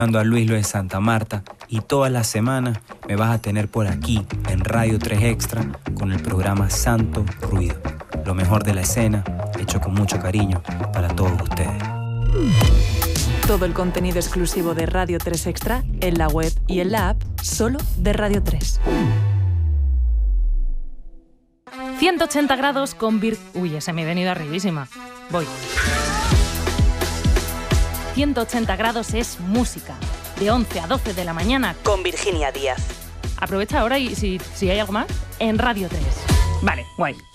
a Luis Lo de Santa Marta y todas las semanas me vas a tener por aquí en Radio 3 Extra con el programa Santo Ruido. Lo mejor de la escena, hecho con mucho cariño para todos ustedes. Todo el contenido exclusivo de Radio 3 Extra en la web y en la app solo de Radio 3. 180 grados con Uy, ese me he venido arribísima. Voy. 180 grados es música. De 11 a 12 de la mañana Con Virginia Díaz. Aprovecha ahora y si hay algo más, en Radio 3. Vale, guay.